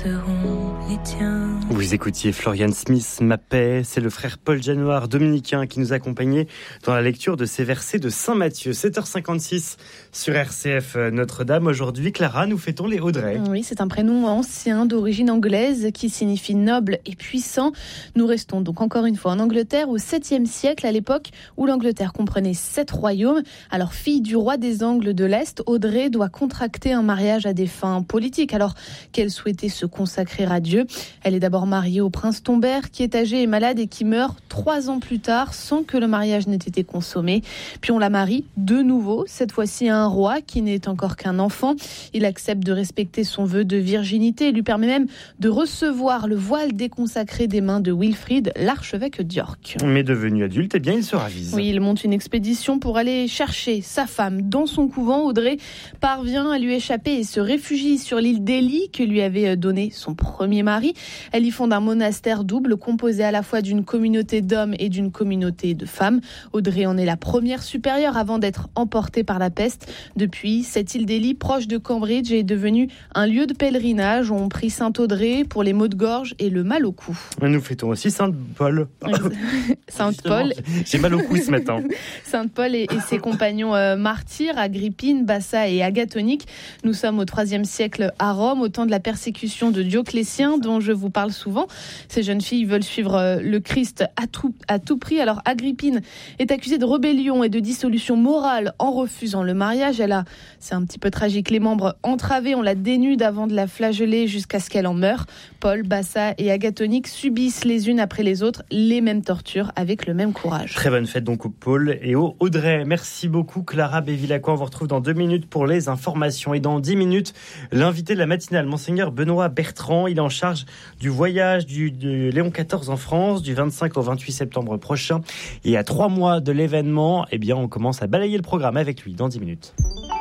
seront les tiens. Vous écoutiez Florian Smith, Ma paix. C'est le frère Paul Janoir, dominicain, qui nous accompagnait dans la lecture de ces versets de Saint Matthieu. 7h56 sur RCF Notre-Dame. Aujourd'hui, Clara, nous fêtons les Audrey. Oui, c'est un prénom ancien d'origine anglaise qui signifie noble et puissant. Nous restons donc encore une fois en Angleterre au 7e siècle, à l'époque où l'Angleterre comprenait 7 royaumes. Alors, fille du roi des Angles de l'Est, Audrey doit contracter un mariage à des fins politiques, alors qu'elle souhaitait se consacrer à Dieu. Elle est d'abord mariée au prince Tombert, qui est âgé et malade et qui meurt 3 ans plus tard sans que le mariage n'ait été consommé. Puis on la marie de nouveau, cette fois-ci à un roi qui n'est encore qu'un enfant. Il accepte de respecter son vœu de virginité et lui permet même de recevoir le voile déconsacré des mains de Wilfrid, l'archevêque d'York. Mais devenu adulte, il se ravise. Oui, il monte une expédition pour aller chercher sa femme dans son couvent. Audrey parvient à lui échapper et se réfugie sur l'île d'Ely que lui avait donné son premier mari. Elle y fonde un monastère double composé à la fois d'une communauté d'hommes et d'une communauté de femmes. Audrey en est la première supérieure avant d'être emportée par la peste. Depuis, cette île d'Ely, proche de Cambridge, est devenue un lieu de pèlerinage. On prie Sainte-Audrey pour les maux de gorge et le mal au cou. Nous fêtons aussi Sainte-Paul. Sainte-Paul. J'ai mal au cou ce matin. Sainte-Paul et ses compagnons martyrs, Agrippine, Bassa et Agathonique. Nous sommes au IIIe siècle à Rome, au temps de la persécution de Dioclétien, dont je vous parle souvent. Ces jeunes filles veulent suivre le Christ à tout prix. Alors Agrippine est accusée de rébellion et de dissolution morale en refusant le mariage. C'est un petit peu tragique, les membres entravés, on la dénude avant de la flageller jusqu'à ce qu'elle en meure. Paul, Bassa et Agathonique subissent les unes après les autres les mêmes tortures avec le même courage. Très bonne fête donc au Paul et au Audrey. Merci beaucoup Clara Bévilacqua. On vous retrouve dans 2 minutes pour les informations. Et dans 10 minutes, l'invité de la matinale, Monseigneur Benoît Bertrand. Il est en charge du voyage de Léon XIV en France du 25 au 28 septembre prochain. Et à 3 mois de l'événement, on commence à balayer le programme avec lui dans 10 minutes.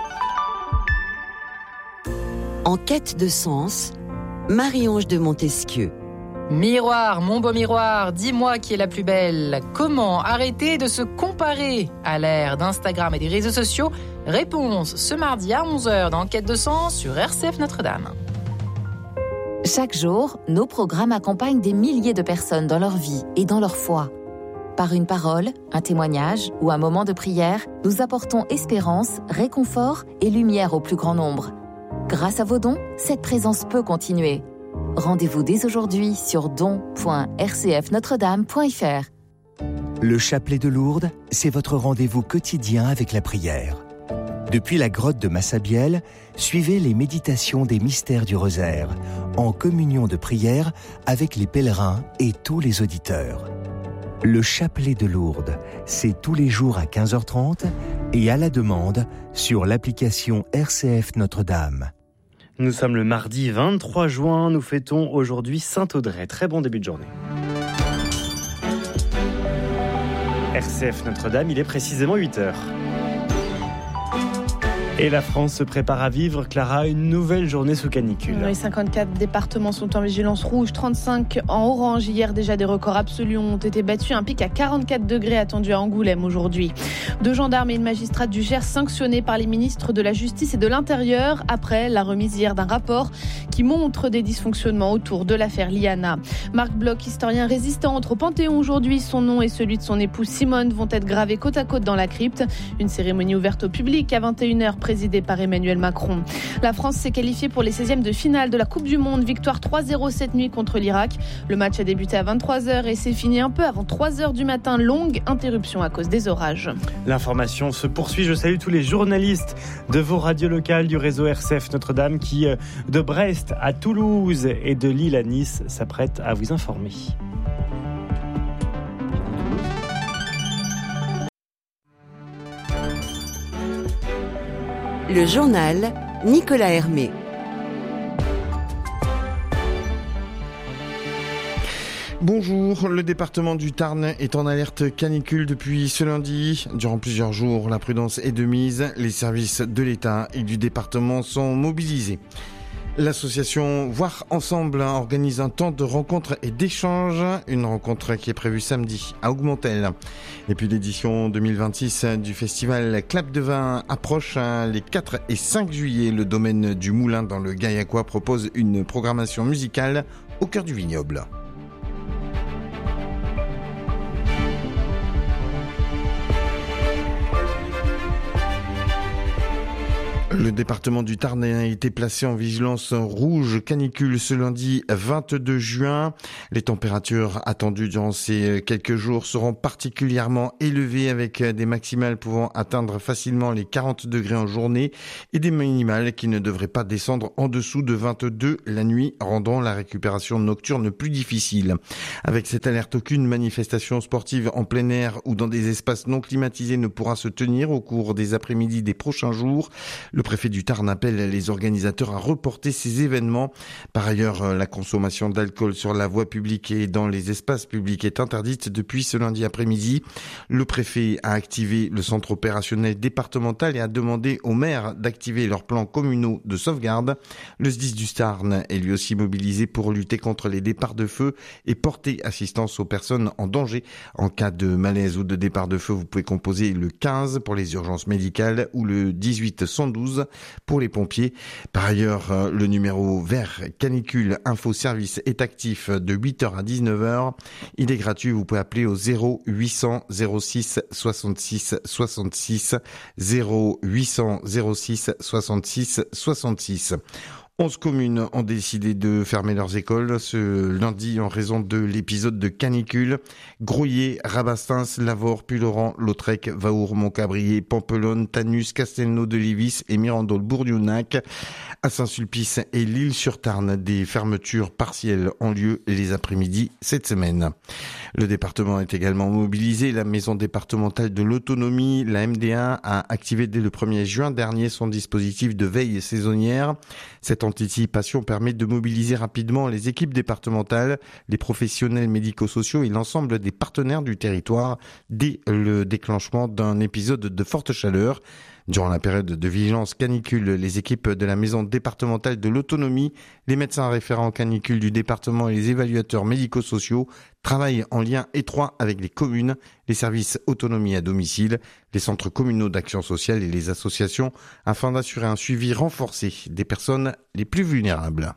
En quête de sens, Marie-Ange de Montesquieu. Miroir, mon beau miroir, dis-moi qui est la plus belle. Comment arrêter de se comparer à l'ère d'Instagram et des réseaux sociaux? Réponse ce mardi à 11h dans Quête de sens sur RCF Notre-Dame. Chaque jour, nos programmes accompagnent des milliers de personnes dans leur vie et dans leur foi. Par une parole, un témoignage ou un moment de prière, nous apportont espérance, réconfort et lumière au plus grand nombre. Grâce à vos dons, cette présence peut continuer. Rendez-vous dès aujourd'hui sur don.rcfnotredame.fr. Le chapelet de Lourdes, c'est votre rendez-vous quotidien avec la prière. Depuis la grotte de Massabielle, suivez les méditations des mystères du rosaire, en communion de prière avec les pèlerins et tous les auditeurs. Le chapelet de Lourdes, c'est tous les jours à 15h30 et à la demande sur l'application RCF Notre-Dame. Nous sommes le mardi 23 juin, nous fêtons aujourd'hui Sainte-Audrey. Très bon début de journée. RCF Notre-Dame, il est précisément 8h. Et la France se prépare à vivre, Clara, une nouvelle journée sous canicule. Les 54 départements sont en vigilance rouge, 35 en orange. Hier, déjà des records absolus ont été battus. Un pic à 44 degrés attendu à Angoulême aujourd'hui. 2 gendarmes et une magistrate du Gers sanctionnés par les ministres de la Justice et de l'Intérieur après la remise hier d'un rapport qui montre des dysfonctionnements autour de l'affaire Liana. Marc Bloch, historien résistant, entre au Panthéon aujourd'hui. Son nom et celui de son épouse Simone vont être gravés côte à côte dans la crypte. Une cérémonie ouverte au public à 21h présidée par Emmanuel Macron. La France s'est qualifiée pour les 16e de finale de la Coupe du Monde. Victoire 3-0 cette nuit contre l'Irak. Le match a débuté à 23h et s'est fini un peu avant 3h du matin. Longue interruption à cause des orages. L'information se poursuit. Je salue tous les journalistes de vos radios locales du réseau RCF Notre-Dame qui, de Brest à Toulouse et de Lille à Nice, s'apprêtent à vous informer. Le journal Nicolas Hermé. Bonjour, le département du Tarn est en alerte canicule depuis ce lundi. Durant plusieurs jours, la prudence est de mise. Les services de l'État et du département sont mobilisés. L'association Voir Ensemble organise un temps de rencontre et d'échange. Une rencontre qui est prévue samedi à Augmentel. Et puis l'édition 2026 du festival Clap de Vin approche. Les 4 et 5 juillet. Le domaine du Moulin dans le Gaillacois propose une programmation musicale au cœur du vignoble. Le département du Tarn a été placé en vigilance rouge canicule ce lundi 22 juin. Les températures attendues durant ces quelques jours seront particulièrement élevées avec des maximales pouvant atteindre facilement les 40 degrés en journée et des minimales qui ne devraient pas descendre en dessous de 22 la nuit, rendant la récupération nocturne plus difficile. Avec cette alerte, aucune manifestation sportive en plein air ou dans des espaces non climatisés ne pourra se tenir au cours des après-midi des prochains jours. Le préfet du Tarn appelle les organisateurs à reporter ces événements. Par ailleurs, la consommation d'alcool sur la voie publique et dans les espaces publics est interdite depuis ce lundi après-midi. Le préfet a activé le centre opérationnel départemental et a demandé aux maires d'activer leurs plans communaux de sauvegarde. Le SDIS du Tarn est lui aussi mobilisé pour lutter contre les départs de feu et porter assistance aux personnes en danger. En cas de malaise ou de départ de feu, vous pouvez composer le 15 pour les urgences médicales ou le 18 112 pour les pompiers. Par ailleurs, le numéro vert canicule info service est actif de 8h à 19h. Il est gratuit, vous pouvez appeler au 0800 06 66 66 0800 06 66 66. 11 communes ont décidé de fermer leurs écoles ce lundi en raison de l'épisode de canicule. Grouillé, Rabastens, Lavore, Pulloran, Lautrec, Vaour, Montcabrier, Pampelonne, Tanus, Castelnau-de-Lévis et Mirandol-Bourdionac. À Saint-Sulpice et l'Île-sur-Tarn, des fermetures partielles ont lieu les après-midi cette semaine. Le département est également mobilisé. La maison départementale de l'autonomie, la MDA, a activé dès le 1er juin dernier son dispositif de veille saisonnière. Cette anticipation permet de mobiliser rapidement les équipes départementales, les professionnels médico-sociaux et l'ensemble des partenaires du territoire dès le déclenchement d'un épisode de forte chaleur. Durant la période de vigilance canicule, les équipes de la maison départementale de l'autonomie, les médecins référents canicule du département et les évaluateurs médico-sociaux travaillent en lien étroit avec les communes, les services autonomie à domicile, les centres communaux d'action sociale et les associations afin d'assurer un suivi renforcé des personnes les plus vulnérables.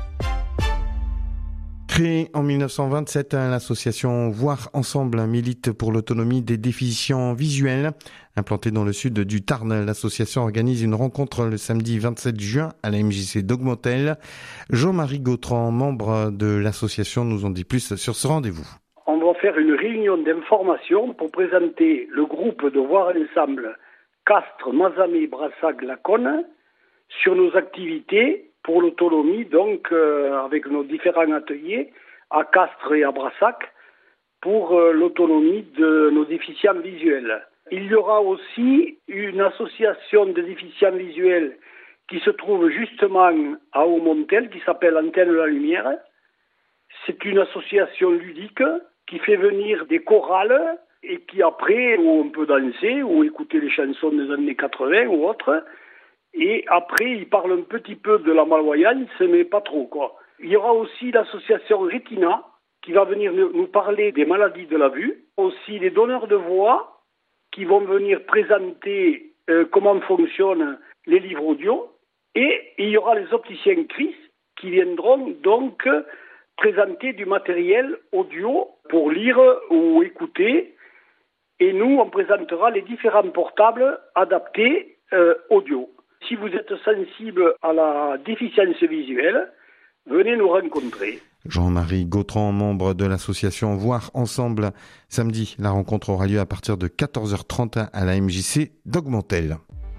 Créée en 1927, l'association Voir Ensemble milite pour l'autonomie des déficients visuels. Implantée dans le sud du Tarn, l'association organise une rencontre le samedi 27 juin à la MJC d'Augmentel. Jean-Marie Gautran, membre de l'association, nous en dit plus sur ce rendez-vous. On va faire une réunion d'information pour présenter le groupe de Voir Ensemble Castres, Mazamet, Brassac, Laconne sur nos activités pour l'autonomie, donc avec nos différents ateliers à Castres et à Brassac pour l'autonomie de nos déficients visuels. Il y aura aussi une association de déficients visuels qui se trouve justement à Augmentel, qui s'appelle Antenne la Lumière. C'est une association ludique qui fait venir des chorales et qui après, où on peut danser ou écouter les chansons des années 80 ou autres. Et après, ils parlent un petit peu de la malvoyance, mais pas trop, quoi. Il y aura aussi l'association Retina qui va venir nous parler des maladies de la vue. Aussi les donneurs de voix qui vont venir présenter comment fonctionnent les livres audio. Et il y aura les opticiens Chris qui viendront donc présenter du matériel audio pour lire ou écouter. Et nous, on présentera les différents portables adaptés audio. Si vous êtes sensible à la déficience visuelle, venez nous rencontrer. Jean-Marie Gautran, membre de l'association Voir Ensemble. Samedi, la rencontre aura lieu à partir de 14h30 à la MJC d'Augmentel.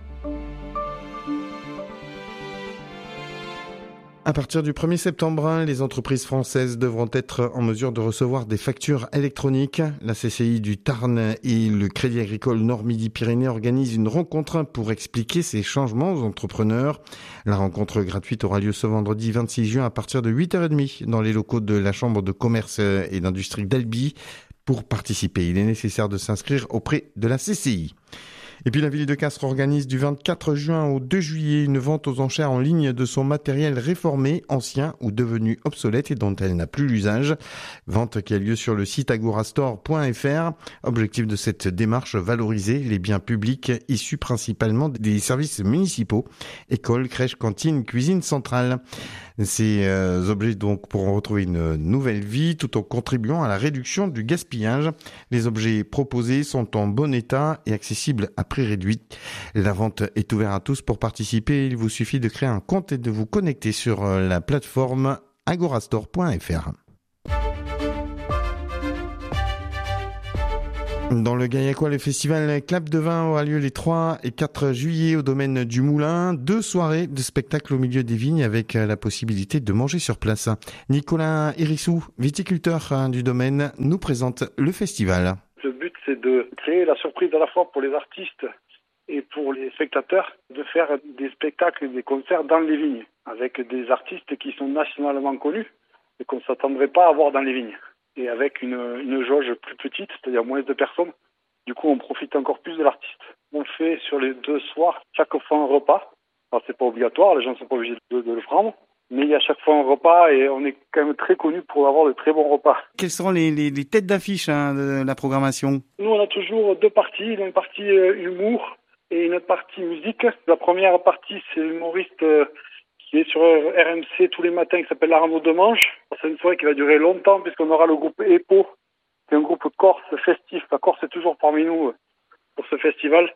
À partir du 1er septembre, les entreprises françaises devront être en mesure de recevoir des factures électroniques. La CCI du Tarn et le Crédit Agricole Nord-Midi-Pyrénées organisent une rencontre pour expliquer ces changements aux entrepreneurs. La rencontre gratuite aura lieu ce vendredi 26 juin à partir de 8h30 dans les locaux de la Chambre de commerce et d'industrie d'Albi. Pour participer, il est nécessaire de s'inscrire auprès de la CCI. Et puis la ville de Castres organise du 24 juin au 2 juillet une vente aux enchères en ligne de son matériel réformé, ancien ou devenu obsolète et dont elle n'a plus l'usage. Vente qui a lieu sur le site agorastore.fr. Objectif de cette démarche, valoriser les biens publics issus principalement des services municipaux, écoles, crèches, cantines, cuisine centrale. Ces objets donc pourront retrouver une nouvelle vie tout en contribuant à la réduction du gaspillage. Les objets proposés sont en bon état et accessibles à prix réduit. La vente est ouverte à tous. Pour participer, il vous suffit de créer un compte et de vous connecter sur la plateforme agorastore.fr. Dans le Gaillacois, le festival Clap de Vin aura lieu les 3 et 4 juillet au domaine du Moulin. 2 soirées de spectacle au milieu des vignes avec la possibilité de manger sur place. Nicolas Hérissou, viticulteur du domaine, nous présente le festival. Le but, c'est de créer la surprise à la fois pour les artistes et pour les spectateurs, de faire des spectacles et des concerts dans les vignes, avec des artistes qui sont nationalement connus et qu'on ne s'attendrait pas à voir dans les vignes. Et avec une jauge plus petite, c'est-à-dire moins de personnes, du coup on profite encore plus de l'artiste. On fait sur les 2 soirs chaque fois un repas. Alors c'est pas obligatoire, les gens sont pas obligés de le prendre, mais il y a chaque fois un repas et on est quand même très connu pour avoir de très bons repas. Quelles seront les têtes d'affiche de la programmation ? Nous on a toujours 2 parties, une partie humour et une autre partie musique. La première partie c'est l'humoriste qui est sur RMC tous les matins, qui s'appelle Arnaud Demange. C'est une soirée qui va durer longtemps puisqu'on aura le groupe EPO, qui est un groupe corse festif. La Corse est toujours parmi nous pour ce festival.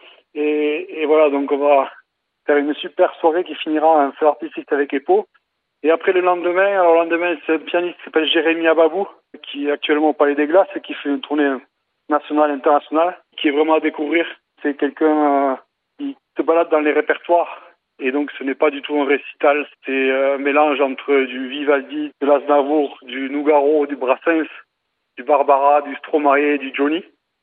Et voilà, donc on va faire une super soirée qui finira un feu artistique avec EPO. Et après le lendemain, c'est un pianiste qui s'appelle Jérémy Ababou, qui est actuellement au Palais des Glaces et qui fait une tournée nationale, internationale, qui est vraiment à découvrir. C'est quelqu'un qui se balade dans les répertoires. Et donc ce n'est pas du tout un récital, c'est un mélange entre du Vivaldi, de l'Aznavour, du Nougaro, du Brassens, du Barbara, du Stromae, du Johnny.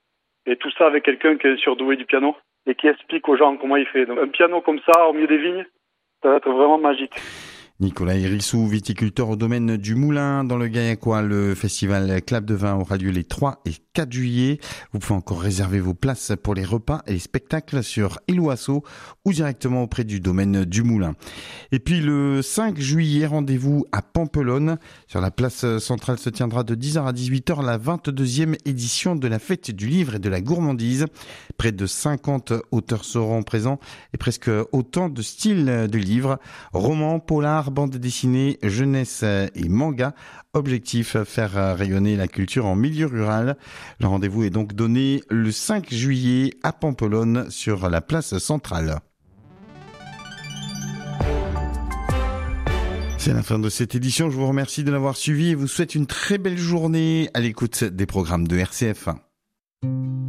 Et tout ça avec quelqu'un qui est surdoué du piano et qui explique aux gens comment il fait. Donc un piano comme ça, au milieu des vignes, ça va être vraiment magique. Nicolas Hérissou, viticulteur au domaine du Moulin dans le Gaillacois. Le festival Clap de Vin aura lieu les 3 et 4 juillet. Vous pouvez encore réserver vos places pour les repas et les spectacles sur Iloasso ou directement auprès du domaine du Moulin. Et puis le 5 juillet, rendez-vous à Pampelonne. Sur la place centrale se tiendra de 10h à 18h la 22e édition de la fête du livre et de la gourmandise. Près de 50 auteurs seront présents et presque autant de styles de livres, romans, polars, bande dessinée, jeunesse et manga. Objectif, faire rayonner la culture en milieu rural. Le rendez-vous est donc donné le 5 juillet à Pampelonne sur la place centrale. C'est la fin de cette édition. Je vous remercie de l'avoir suivi et vous souhaite une très belle journée à l'écoute des programmes de RCF1.